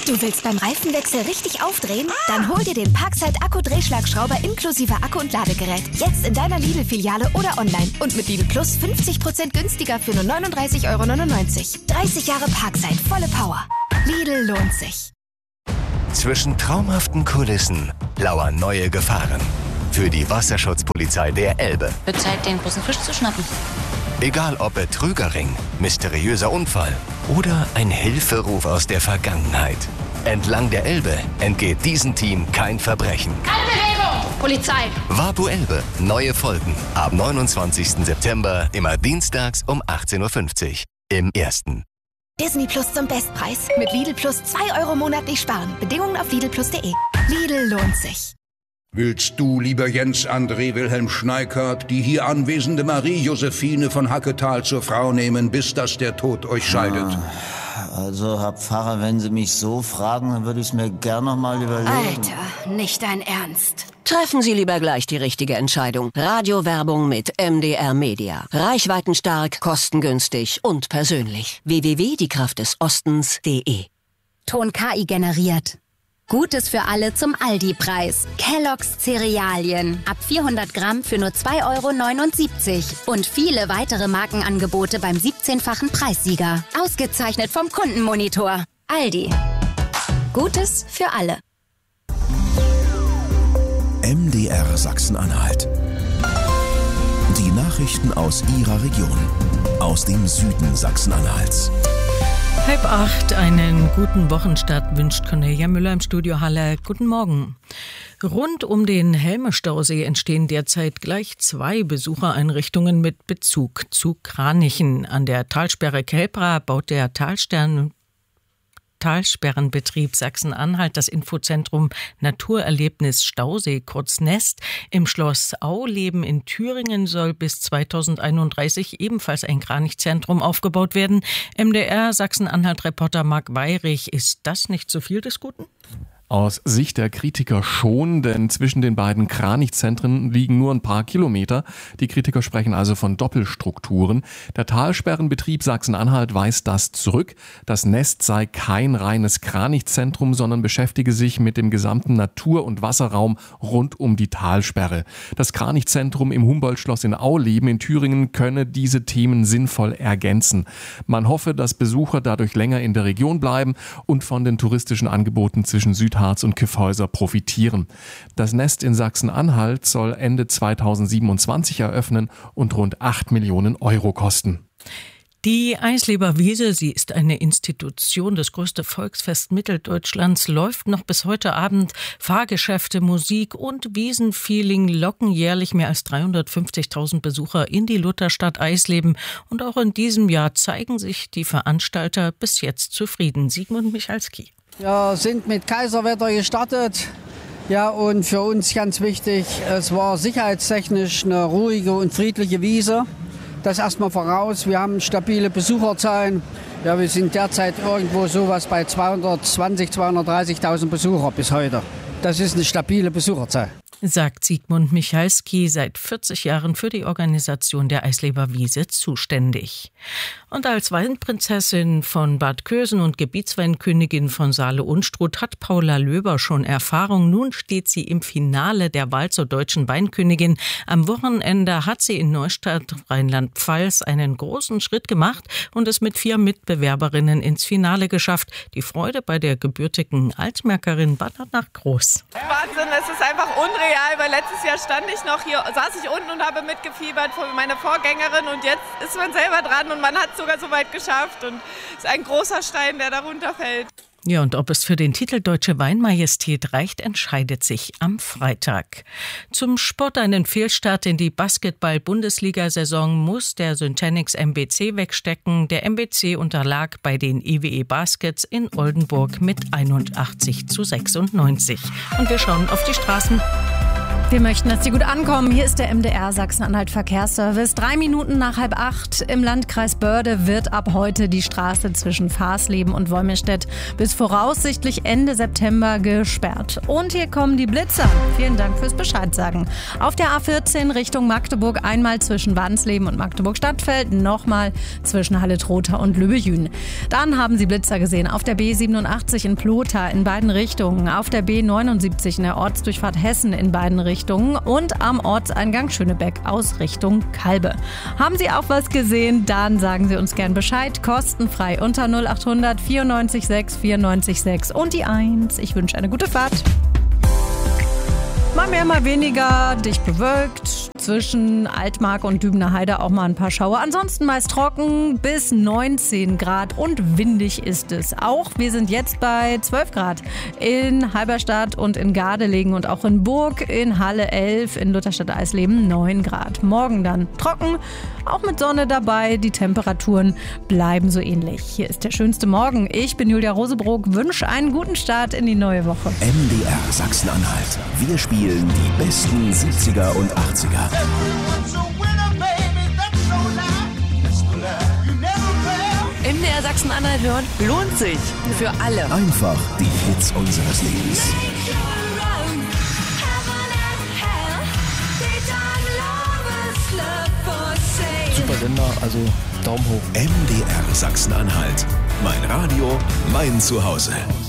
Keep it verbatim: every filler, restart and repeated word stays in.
Du willst beim Reifenwechsel richtig aufdrehen? Dann hol dir den Parkside Akku-Drehschlagschrauber inklusive Akku und Ladegerät. Jetzt in deiner Lidl-Filiale oder online. Und mit Lidl Plus fünfzig Prozent günstiger für nur neununddreißig Euro neunundneunzig. dreißig Jahre Parkside, volle Power. Lidl lohnt sich. Zwischen traumhaften Kulissen lauern neue Gefahren. Für die Wasserschutzpolizei der Elbe. Wird Zeit, den großen Fisch zu schnappen. Egal ob Betrügerring, mysteriöser Unfall oder ein Hilferuf aus der Vergangenheit. Entlang der Elbe entgeht diesem Team kein Verbrechen. Anbewegung! Polizei! Wapu Elbe. Neue Folgen. Ab neunundzwanzigsten September, immer dienstags um achtzehn Uhr fünfzig. Im Ersten. Disney Plus zum Bestpreis. Mit Lidl Plus zwei Euro monatlich sparen. Bedingungen auf lidl plus punkt de. Lidl lohnt sich. Willst du, lieber Jens André Wilhelm Schneikert, die hier anwesende Marie-Josephine von Hacketal zur Frau nehmen, bis dass der Tod euch scheidet? Also, Herr Pfarrer, wenn Sie mich so fragen, dann würde ich es mir gern noch mal überlegen. Alter, nicht dein Ernst. Treffen Sie lieber gleich die richtige Entscheidung. Radiowerbung mit M D R Media. Reichweitenstark, kostengünstig und persönlich. w w w punkt die kraft des ostens punkt de. Ton K I generiert. Gutes für alle zum Aldi-Preis. Kellogg's Cerealien. Ab vierhundert Gramm für nur zwei Euro neunundsiebzig. Und viele weitere Markenangebote beim siebzehnfachen Preissieger. Ausgezeichnet vom Kundenmonitor. Aldi. Gutes für alle. M D R Sachsen-Anhalt. Die Nachrichten aus Ihrer Region. Aus dem Süden Sachsen-Anhalts. Halb acht, einen guten Wochenstart wünscht Cornelia Müller im Studio Halle. Guten Morgen. Rund um den Helme-Stausee entstehen derzeit gleich zwei Besuchereinrichtungen mit Bezug zu Kranichen. An der Talsperre Kelbra baut der Talstern Talsperrenbetrieb Sachsen-Anhalt das Infozentrum Naturerlebnis Stausee, kurz Nest. Im Schloss Auleben in Thüringen soll bis zweitausendeinunddreißig ebenfalls ein Kranichzentrum aufgebaut werden. M D R Sachsen-Anhalt-Reporter Marc Weyrich, ist das nicht zu viel des Guten? Aus Sicht der Kritiker schon, denn zwischen den beiden Kranichzentren liegen nur ein paar Kilometer. Die Kritiker sprechen also von Doppelstrukturen. Der Talsperrenbetrieb Sachsen-Anhalt weist das zurück. Das Nest sei kein reines Kranichzentrum, sondern beschäftige sich mit dem gesamten Natur- und Wasserraum rund um die Talsperre. Das Kranichzentrum im Humboldt-Schloss in Auleben in Thüringen könne diese Themen sinnvoll ergänzen. Man hoffe, dass Besucher dadurch länger in der Region bleiben und von den touristischen Angeboten zwischen Südharz und Kyffhäuser profitieren. Das Nest in Sachsen-Anhalt soll Ende zweitausendsiebenundzwanzig eröffnen und rund acht Millionen Euro kosten. Die Eisleber Wiese, sie ist eine Institution, das größte Volksfest Mitteldeutschlands, läuft noch bis heute Abend. Fahrgeschäfte, Musik und Wiesenfeeling locken jährlich mehr als dreihundertfünfzigtausend Besucher in die Lutherstadt Eisleben. Und auch in diesem Jahr zeigen sich die Veranstalter bis jetzt zufrieden. Sigmund Michalski. Ja, sind mit Kaiserwetter gestartet. Ja, und für uns ganz wichtig, es war sicherheitstechnisch eine ruhige und friedliche Wiese. Das erstmal voraus. Wir haben stabile Besucherzahlen. Ja, wir sind derzeit irgendwo sowas bei zweihundertzwanzigtausend, zweihundertdreißigtausend Besucher bis heute. Das ist eine stabile Besucherzahl. Sagt Sigmund Michalski, seit vierzig Jahren für die Organisation der Eisleber Wiese zuständig. Und als Weinprinzessin von Bad Kösen und Gebietsweinkönigin von Saale-Unstrut hat Paula Löber schon Erfahrung. Nun steht sie im Finale der Wahl zur deutschen Weinkönigin. Am Wochenende hat sie in Neustadt, Rheinland-Pfalz, einen großen Schritt gemacht und es mit vier Mitbewerberinnen ins Finale geschafft. Die Freude bei der gebürtigen Altmärkerin war danach groß. Wahnsinn, es ist einfach unreal. Ja, weil letztes Jahr stand ich noch hier, saß ich unten und habe mitgefiebert für meine Vorgängerin und jetzt ist man selber dran und man hat es sogar so weit geschafft und es ist ein großer Stein, der darunter fällt. Ja, und ob es für den Titel Deutsche Weinmajestät reicht, entscheidet sich am Freitag. Zum Sport einen Fehlstart in die Basketball-Bundesliga-Saison muss der Syntanix M B C wegstecken. Der M B C unterlag bei den I W E Baskets in Oldenburg mit einundachtzig zu sechsundneunzig. Und wir schauen auf die Straßen. Wir möchten, dass Sie gut ankommen. Hier ist der M D R Sachsen-Anhalt Verkehrsservice. Drei Minuten nach halb acht im Landkreis Börde wird ab heute die Straße zwischen Fahrsleben und Wolmirstedt bis voraussichtlich Ende September gesperrt. Und hier kommen die Blitzer. Vielen Dank fürs Bescheid sagen. Auf der A vierzehn Richtung Magdeburg einmal zwischen Wansleben und Magdeburg-Stadtfeld, nochmal zwischen Halle-Trotha und Lübbejün. Dann haben Sie Blitzer gesehen auf der B siebenundachtzig in Plotha in beiden Richtungen, auf der B neunundsiebzig in der Ortsdurchfahrt Hessen in beiden Richtungen und am Ortseingang Schönebeck aus Richtung Kalbe. Haben Sie auch was gesehen? Dann sagen Sie uns gern Bescheid. Kostenfrei unter null acht hundert vierundneunzig sechs vierundneunzig sechs und die eins. Ich wünsche eine gute Fahrt. Mal mehr, mal weniger, dicht bewölkt. Zwischen Altmark und Dübener Heide auch mal ein paar Schauer. Ansonsten meist trocken, bis neunzehn Grad und windig ist es auch. Wir sind jetzt bei zwölf Grad in Halberstadt und in Gardelegen und auch in Burg, in Halle elf, in Lutherstadt-Eisleben neun Grad. Morgen dann trocken, auch mit Sonne dabei. Die Temperaturen bleiben so ähnlich. Hier ist der schönste Morgen. Ich bin Julia Rosebrock, wünsche einen guten Start in die neue Woche. M D R Sachsen-Anhalt. Wir spielen die besten siebziger und achtziger. M D R Sachsen-Anhalt hören lohnt sich für alle. Einfach die Hits unseres Lebens. Super Sender, also Daumen hoch. M D R Sachsen-Anhalt. Mein Radio, mein Zuhause.